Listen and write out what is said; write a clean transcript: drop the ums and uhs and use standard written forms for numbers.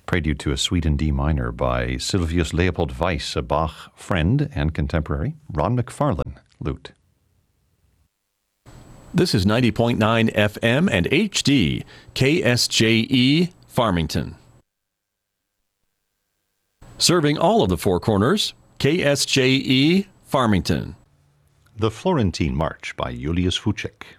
Prelude to a Suite in D minor by Sylvius Leopold Weiss, a Bach friend and contemporary. Ron McFarlane, lute. This is 90.9 FM and HD, KSJE, Farmington. Serving all of the Four Corners, KSJE, Farmington. The Florentine March by Julius Fučík.